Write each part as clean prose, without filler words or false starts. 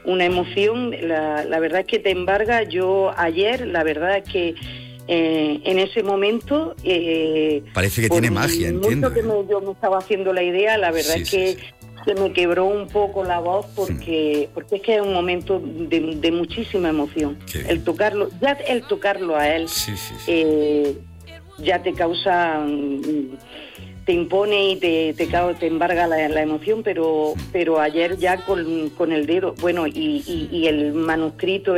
una emoción, la verdad es que te embarga. Yo ayer, la verdad es que en ese momento... parece que tiene magia, entiendo. Que yo me estaba haciendo la idea, la verdad es que se me quebró un poco la voz porque es que es un momento de muchísima emoción. El tocarlo, ya el tocarlo a él, ya te causa... te impone y te embarga la emoción, pero ayer ya con el dedo, bueno, y el manuscrito,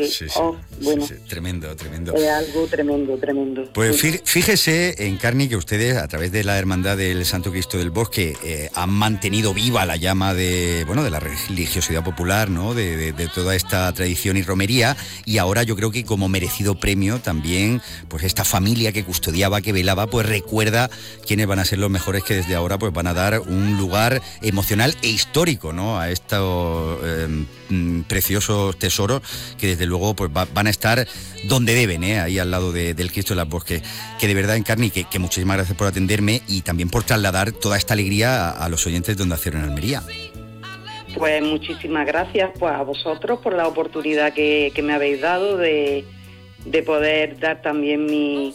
tremendo. Es algo tremendo. Pues fíjese, Encarni, que ustedes, a través de la Hermandad del Santo Cristo del Bosque, han mantenido viva la llama de la religiosidad popular, ¿no? De toda esta tradición y romería, y ahora yo creo que como merecido premio también, pues esta familia que custodiaba, que velaba, pues recuerda quiénes van a ser los mejores que desde ahora pues van a dar un lugar emocional e histórico, ¿no? A estos preciosos tesoros que desde luego pues van a estar donde deben, ahí al lado del Cristo de las Bosques. Que de verdad, Encarni, que muchísimas gracias por atenderme y también por trasladar toda esta alegría a los oyentes de Onda Cero en Almería. Pues muchísimas gracias pues a vosotros por la oportunidad que me habéis dado de poder dar también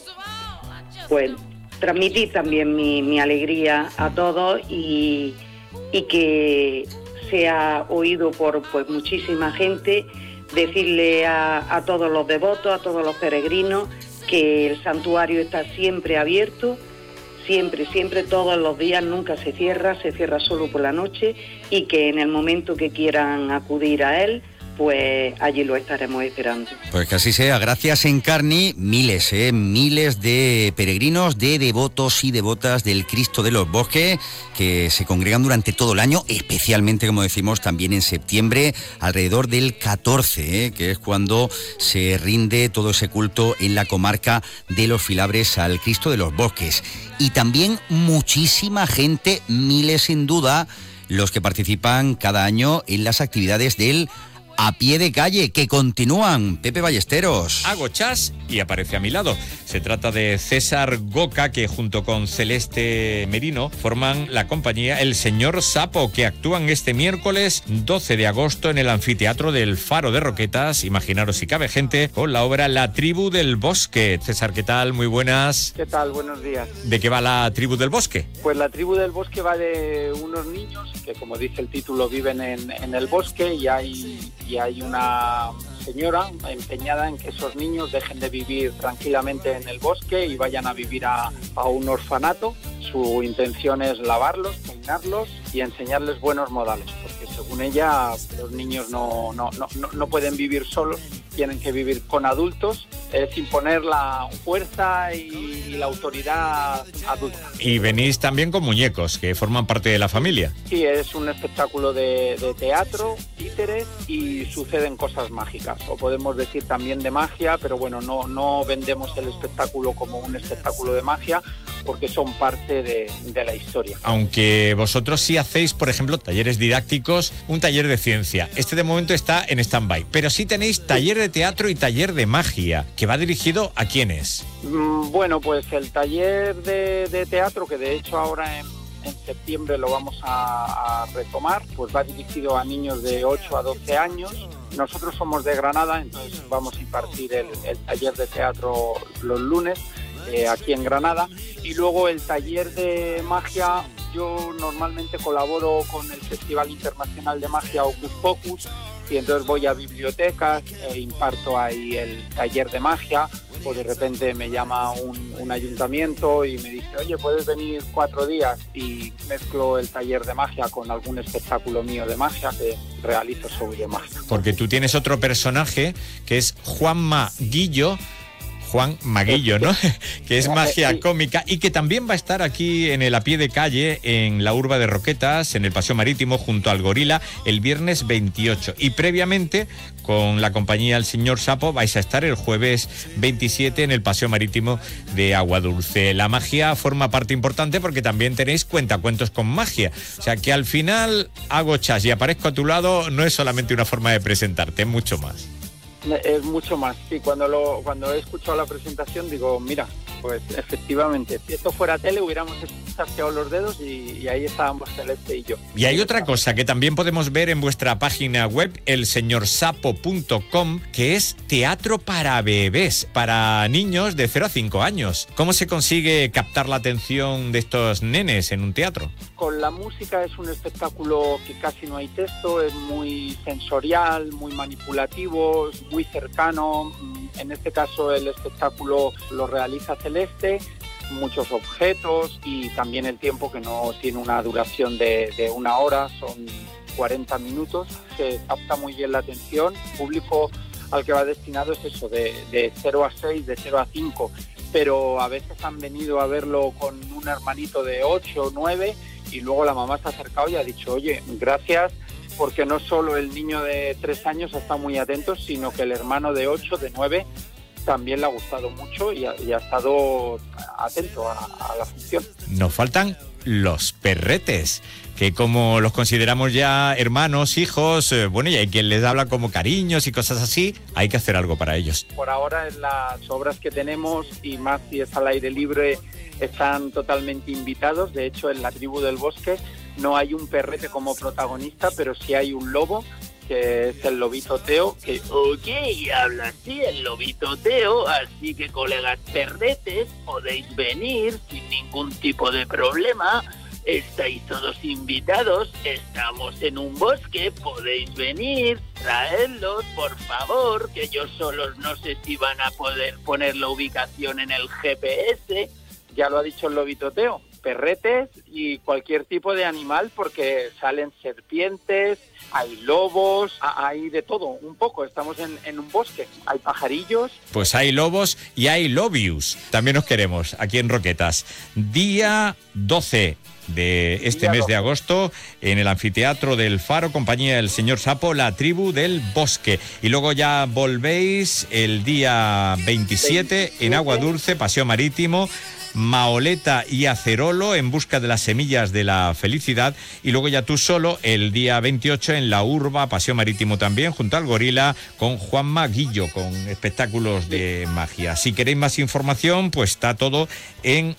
transmitir también mi alegría a todos y que sea oído por pues muchísima gente, decirle a todos los devotos, a todos los peregrinos, que el santuario está siempre abierto, siempre, todos los días, nunca se cierra solo por la noche, y que en el momento que quieran acudir a él, pues allí lo estaremos esperando. Pues que así sea. Gracias, Encarni. Miles de peregrinos, de devotos y devotas del Cristo de los Bosques que se congregan durante todo el año, especialmente, como decimos, también en septiembre, alrededor del 14, que es cuando se rinde todo ese culto en la comarca de los Filabres al Cristo de los Bosques. Y también muchísima gente, miles sin duda, los que participan cada año en las actividades del A Pie de Calle, que continúan. Pepe Ballesteros. Hago chas y aparece a mi lado. Se trata de César Goca, que junto con Celeste Merino forman la compañía El Señor Sapo, que actúan este miércoles 12 de agosto en el anfiteatro del Faro de Roquetas. Imaginaros si cabe gente, con la obra La Tribu del Bosque. César, ¿qué tal? Muy buenas. ¿Qué tal? Buenos días. ¿De qué va La Tribu del Bosque? Pues La Tribu del Bosque va de unos niños que, como dice el título, viven en el bosque, y hay una señora empeñada en que esos niños dejen de vivir tranquilamente en el bosque y vayan a vivir a un orfanato. Su intención es lavarlos, peinarlos y enseñarles buenos modales, porque según ella los niños no pueden vivir solos, tienen que vivir con adultos, es imponer la fuerza y la autoridad adulta. Y venís también con muñecos que forman parte de la familia. Sí, es un espectáculo de teatro, títeres, y suceden cosas mágicas, o podemos decir también de magia, pero bueno, no vendemos el espectáculo como un espectáculo de magia, porque son parte de la historia. Aunque vosotros sí hacéis, por ejemplo, talleres didácticos, un taller de ciencia. Este de momento está en stand-by, pero sí tenéis taller de teatro y taller de magia, que va dirigido ¿a quiénes? Bueno, pues el taller de teatro, que de hecho ahora en septiembre lo vamos a retomar, pues va dirigido a niños de 8 a 12 años. Nosotros somos de Granada, entonces vamos a impartir el taller de teatro los lunes, aquí en Granada. Y luego el taller de magia, yo normalmente colaboro con el Festival Internacional de Magia Hocus Pocus, y entonces voy a bibliotecas e imparto ahí el taller de magia, o de repente me llama un ayuntamiento y me dice, oye, ¿puedes venir 4 días? Y mezclo el taller de magia con algún espectáculo mío de magia que realizo sobre magia. Porque tú tienes otro personaje que es Juan Maguillo, ¿no? Que es magia cómica y que también va a estar aquí en el A Pie de Calle, en la urba de Roquetas, en el Paseo Marítimo, junto al Gorila, el viernes 28. Y previamente, con la compañía El Señor Sapo, vais a estar el jueves 27 en el Paseo Marítimo de Aguadulce. La magia forma parte importante porque también tenéis cuentacuentos con magia. O sea que al final hago chas y aparezco a tu lado, no es solamente una forma de presentarte, es mucho más. Es mucho más, sí. Cuando he escuchado la presentación digo, mira, Pues efectivamente, si esto fuera tele hubiéramos chasqueado los dedos y ahí estábamos Celeste y yo. Y hay otra cosa que también podemos ver en vuestra página web, elseñorsapo.com, que es teatro para bebés, para niños de 0 a 5 años. ¿Cómo se consigue captar la atención de estos nenes en un teatro? Con la música es un espectáculo que casi no hay texto, es muy sensorial, muy manipulativo, es muy cercano. En este caso el espectáculo lo realiza Celeste, muchos objetos y también el tiempo, que no tiene una duración de 1 hora, son 40 minutos. Se capta muy bien la atención. El público al que va destinado es eso, de 0 a 6, de 0 a 5, pero a veces han venido a verlo con un hermanito de 8 o 9 y luego la mamá se ha acercado y ha dicho, oye, gracias, porque no solo el niño de 3 años está muy atento, sino que el hermano de 8, de 9, también le ha gustado mucho y ha estado atento a la función. Nos faltan los perretes, que como los consideramos ya hermanos, hijos, bueno, y hay quien les habla como cariños y cosas así, hay que hacer algo para ellos. Por ahora, en las obras que tenemos, y más si es al aire libre, están totalmente invitados. De hecho, en La Tribu del Bosque no hay un perrete como protagonista, pero sí hay un lobo, que es el lobito Teo, que habla así el lobito Teo, así que colegas perretes, podéis venir sin ningún tipo de problema, estáis todos invitados, estamos en un bosque, podéis venir, traedlos, por favor, que yo solos no sé si van a poder poner la ubicación en el GPS. Ya lo ha dicho el lobito Teo, perretes y cualquier tipo de animal, porque salen serpientes, hay lobos, hay de todo, un poco. Estamos en un bosque, hay pajarillos. Pues hay lobos y hay lobius. También os queremos aquí en Roquetas. Día 12 de este mes de agosto, en el Anfiteatro del Faro, compañía del Señor Sapo, La Tribu del Bosque. Y luego ya volvéis el día 27 en Agua Dulce, Paseo Marítimo, Maoleta y Acerolo, En busca de las semillas de la felicidad, y luego ya tú solo el día 28 en La Urba, Paseo Marítimo también, junto al Gorila, con Juanma Guillo, con espectáculos de magia. Si queréis más información, pues está todo en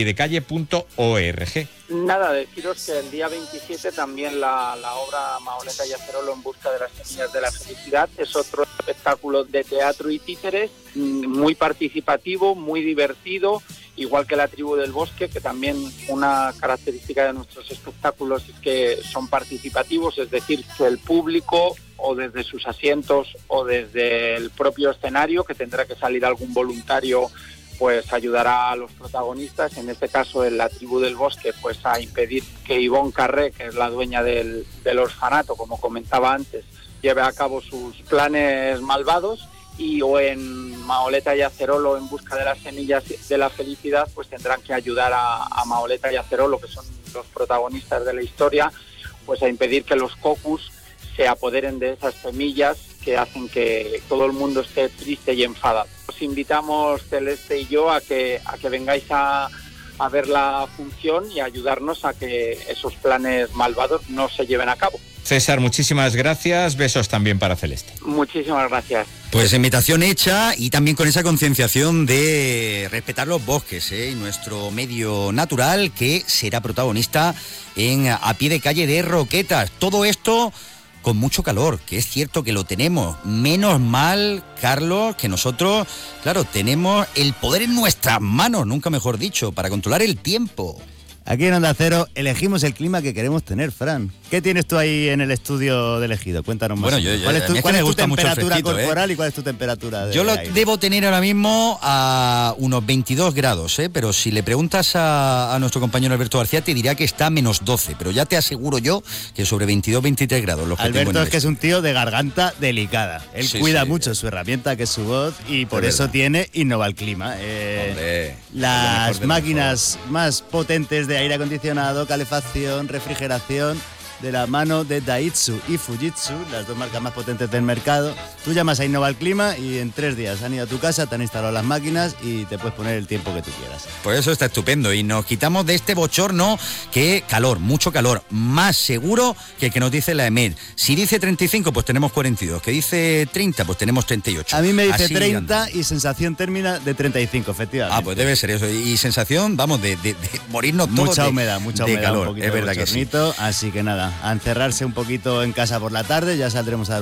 apiedecalle.org. Nada, deciros que el día 27 también la obra Maoleta y Acerolo, En busca de las semillas de la felicidad, es otro espectáculo de teatro y títeres, muy participativo, muy divertido, igual que La Tribu del Bosque, que también una característica de nuestros espectáculos es que son participativos, es decir, que el público, o desde sus asientos o desde el propio escenario, que tendrá que salir algún voluntario, pues ayudará a los protagonistas, en este caso en La Tribu del Bosque, pues a impedir que Ivonne Carré, que es la dueña del orfanato, como comentaba antes, lleve a cabo sus planes malvados. O en Maoleta y Acerolo, En busca de las semillas de la felicidad, pues tendrán que ayudar a Maoleta y Acerolo, que son los protagonistas de la historia, pues a impedir que los cocus se apoderen de esas semillas que hacen que todo el mundo esté triste y enfadado. Os invitamos, Celeste y yo, a que vengáis a ver la función y a ayudarnos a que esos planes malvados no se lleven a cabo. César, muchísimas gracias. Besos también para Celeste. Muchísimas gracias. Pues invitación hecha, y también con esa concienciación de respetar los bosques y nuestro medio natural, que será protagonista en A Pie de Calle de Roquetas. Todo esto con mucho calor, que es cierto que lo tenemos. Menos mal, Carlos, que nosotros, claro, tenemos el poder en nuestras manos, nunca mejor dicho, para controlar el tiempo. Aquí en Onda Cero elegimos el clima que queremos tener, Fran. ¿Qué tienes tú ahí en el estudio de elegido? Cuéntanos más. Bueno, ¿Cuál es tu temperatura corporal y cuál es tu temperatura de Yo lo aire? debo tener ahora mismo a unos 22 grados, pero si le preguntas a nuestro compañero Alberto García, te dirá que está a menos 12, pero ya te aseguro yo que sobre 22, 23 grados. Los que Alberto es que es un tío de garganta delicada. Él cuida mucho su herramienta, que es su voz, y por eso tiene Innova el Clima. Las máquinas más potentes de aire acondicionado, calefacción, refrigeración, de la mano de Daihatsu y Fujitsu, las dos marcas más potentes del mercado. Tú llamas a Innova el Clima y en 3 días han ido a tu casa, te han instalado las máquinas y te puedes poner el tiempo que tú quieras. Pues eso está estupendo y nos quitamos de este bochorno que calor, mucho calor, más seguro que el que nos dice la EMED. Si dice 35, pues tenemos 42, que dice 30, pues tenemos 38. A mí me dice así 30 y sensación térmica de 35, efectivamente. Ah, pues debe ser eso. Y sensación, vamos, de morirnos todos mucha humedad, calor. Un poquito es verdad de que sí. Así que nada, a encerrarse un poquito en casa por la tarde, ya saldremos a dar